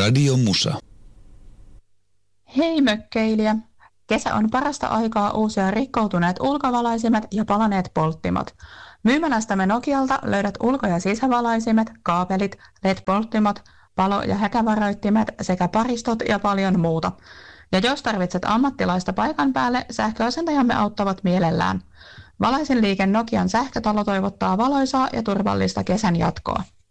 Radio Musa. Hei mökkeilijä! Kesä on parasta aikaa uusia rikkoutuneet ulkovalaisimet ja palaneet polttimot. Myymälästämme Nokialta löydät ulko- ja sisävalaisimet, kaapelit, LED-polttimot, palo- ja häkävaroittimet sekä paristot ja paljon muuta. Ja jos tarvitset ammattilaista paikan päälle, sähköasentajamme auttavat mielellään. Valaisin liike Nokian sähkötalo toivottaa valoisaa ja turvallista kesän jatkoa.